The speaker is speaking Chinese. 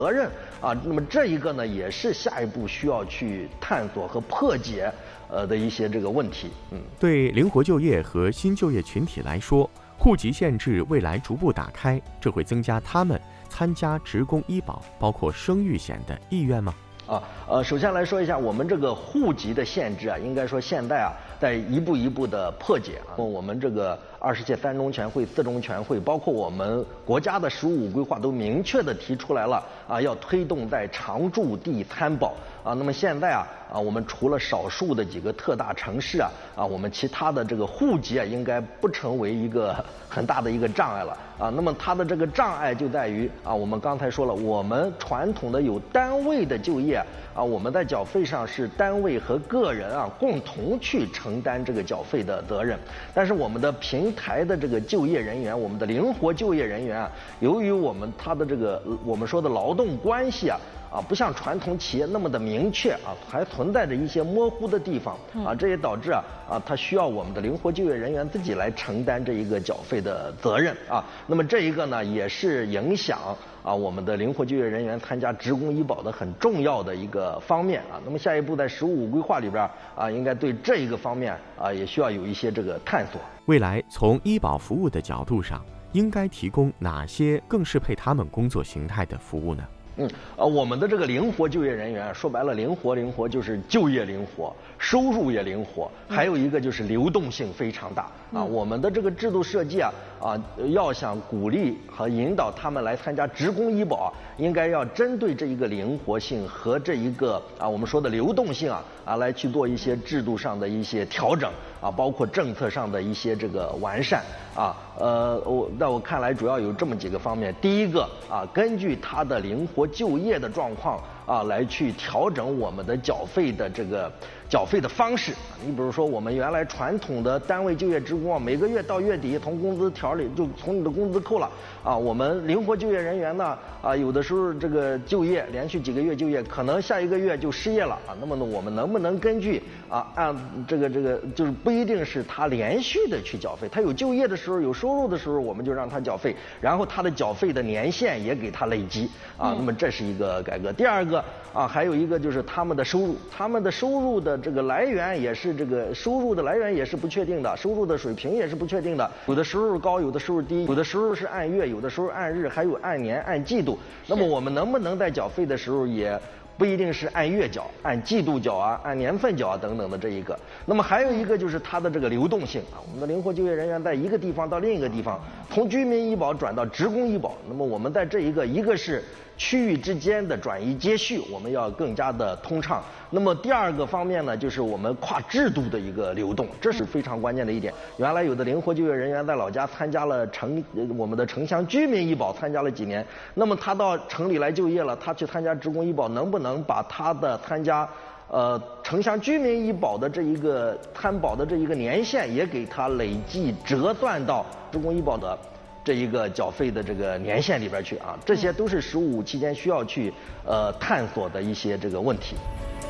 责任啊。那么这一个呢，也是下一步需要去探索和破解的一些这个问题。 对灵活就业和新就业群体来说，户籍限制未来逐步打开，这会增加他们参加职工医保，包括生育险的意愿吗？ 首先来说一下我们这个户籍的限制啊，应该说现在啊在一步一步的破解啊。我们这个20届3中全会、4中全会，包括我们国家的“15五”规划都明确的提出来了啊，要推动在常住地参保啊。那么现在啊，我们除了少数的几个特大城市啊，我们其他的这个户籍啊，应该不成为一个很大的一个障碍了啊。那么它的这个障碍就在于啊，我们刚才说了，我们传统的有单位的就业啊，我们在缴费上是单位和个人啊共同去承担这个缴费的责任。但是我们的平台的这个就业人员，我们的灵活就业人员啊，由于他的这个我们说的劳动关系啊，不像传统企业那么的明确啊，还存在着一些模糊的地方啊，这也导致它需要我们的灵活就业人员自己来承担这一个缴费的责任啊。那么这一个呢，也是影响我们的灵活就业人员参加职工医保的很重要的一个方面啊。那么下一步在“15五”规划里边应该对这一个方面也需要有一些这个探索。 未来从医保服务的角度上，应该提供哪些更适配他们工作形态的服务呢？ 我们的这个灵活就业人员，说白了，灵活就是就业灵活，收入也灵活，还有一个就是流动性非常大啊。我们的这个制度设计要想鼓励和引导他们来参加职工医保，应该要针对这一个灵活性和这一个我们说的流动性来去做一些制度上的一些调整包括政策上的一些这个完善在我看来主要有这么几个方面。第一个根据他的灵活就业的状况来去调整我们的缴费的这个缴费的方式。你比如说我们原来传统的单位就业职工每个月到月底从工资条里就从你的工资扣了我们灵活就业人员呢有的时候这个就业连续几个月就业，可能下一个月就失业了那么呢我们能不能根据按这个就是不一定是他连续的去缴费，他有就业的时候有收入的时候我们就让他缴费，然后他的缴费的年限也给他累积那么这是一个改革。第二个还有一个就是他们的收入的这个来源也是不确定的，收入的水平也是不确定的，有的收入高，有的收入低，有的收入是按月，有的收入按日，还有按年按季度。那么我们能不能在缴费的时候也不一定是按月缴，按季度缴按年份缴等等的这一个。那么还有一个就是它的这个流动性我们的灵活就业人员在一个地方到另一个地方，从居民医保转到职工医保，那么我们在这一个是区域之间的转移接续，我们要更加的通畅。那么第二个方面呢，就是我们跨制度的一个流动，这是非常关键的一点。原来有的灵活就业人员在老家参加了我们的城乡居民医保参加了几年，那么他到城里来就业了，他去参加职工医保，能不能把他的参加城乡居民医保的这一个参保的这一个年限也给他累计折算到职工医保的这一个缴费的这个年限里边去这些都是“15五”期间需要去探索的一些这个问题。